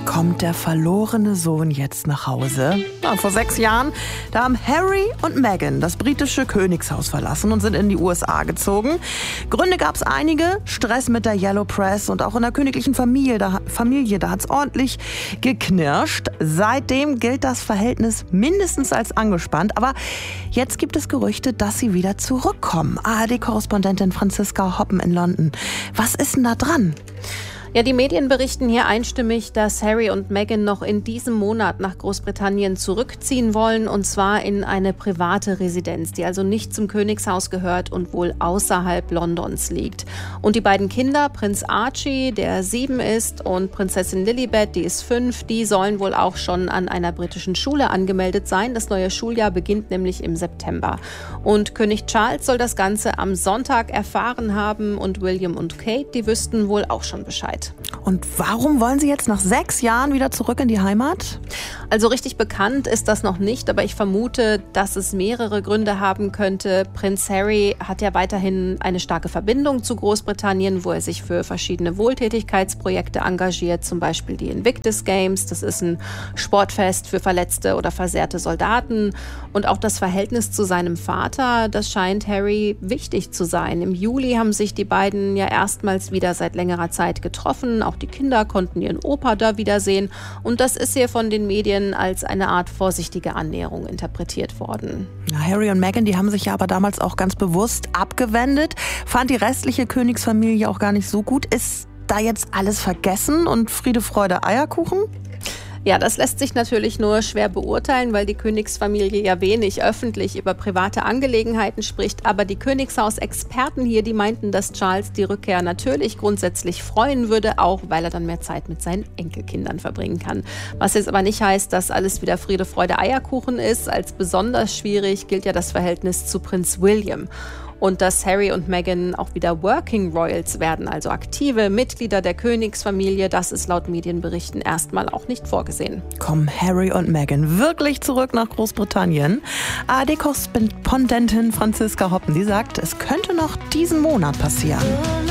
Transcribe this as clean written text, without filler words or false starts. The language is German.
Kommt der verlorene Sohn jetzt nach Hause? Ja, vor 6 Jahren, da haben Harry und Meghan das britische Königshaus verlassen und sind in die USA gezogen. Gründe gab es einige, Stress mit der Yellow Press und auch in der königlichen Familie, da hat es ordentlich geknirscht. Seitdem gilt das Verhältnis mindestens als angespannt, aber jetzt gibt es Gerüchte, dass sie wieder zurückkommen. ARD-Korrespondentin Franziska Hoppen in London. Was ist denn da dran? Ja, die Medien berichten hier einstimmig, dass Harry und Meghan noch in diesem Monat nach Großbritannien zurückziehen wollen, und zwar in eine private Residenz, die also nicht zum Königshaus gehört und wohl außerhalb Londons liegt. Und die beiden Kinder, Prinz Archie, der 7 ist, und Prinzessin Lilibet, die ist 5, die sollen wohl auch schon an einer britischen Schule angemeldet sein. Das neue Schuljahr beginnt nämlich im September. Und König Charles soll das Ganze am Sonntag erfahren haben, und William und Kate, die wüssten wohl auch schon Bescheid. Und warum wollen Sie jetzt nach 6 Jahren wieder zurück in die Heimat? Also richtig bekannt ist das noch nicht, aber ich vermute, dass es mehrere Gründe haben könnte. Prinz Harry hat ja weiterhin eine starke Verbindung zu Großbritannien, wo er sich für verschiedene Wohltätigkeitsprojekte engagiert, zum Beispiel die Invictus Games. Das ist ein Sportfest für verletzte oder versehrte Soldaten. Und auch das Verhältnis zu seinem Vater, das scheint Harry wichtig zu sein. Im Juli haben sich die beiden ja erstmals wieder seit längerer Zeit getroffen. Auch die Kinder konnten ihren Opa da wiedersehen. Und das ist hier von den Medien als eine Art vorsichtige Annäherung interpretiert worden. Ja, Harry und Meghan, die haben sich ja aber damals auch ganz bewusst abgewendet. Fand die restliche Königsfamilie auch gar nicht so gut. Ist da jetzt alles vergessen und Friede, Freude, Eierkuchen? Ja, das lässt sich natürlich nur schwer beurteilen, weil die Königsfamilie ja wenig öffentlich über private Angelegenheiten spricht. Aber die Königshaus-Experten hier, die meinten, dass Charles die Rückkehr natürlich grundsätzlich freuen würde, auch weil er dann mehr Zeit mit seinen Enkelkindern verbringen kann. Was jetzt aber nicht heißt, dass alles wieder Friede, Freude, Eierkuchen ist. Als besonders schwierig gilt ja das Verhältnis zu Prinz William. Und dass Harry und Meghan auch wieder Working Royals werden, also aktive Mitglieder der Königsfamilie, das ist laut Medienberichten erstmal auch nicht vorgesehen. Kommen Harry und Meghan wirklich zurück nach Großbritannien? ARD-Korrespondentin Franziska Hoppen, die sagt, es könnte noch diesen Monat passieren.